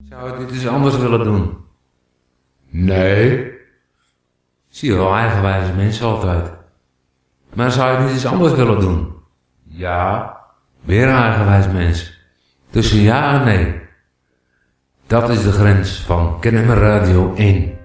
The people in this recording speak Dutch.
Zou je dit eens anders willen doen? Nee. Zie je wel eigenwijze mensen altijd. Maar zou je dit eens anders willen doen? Ja. Weer een eigenwijs mens. Tussen ja en nee. Dat is de grens van Kennemer Radio 1.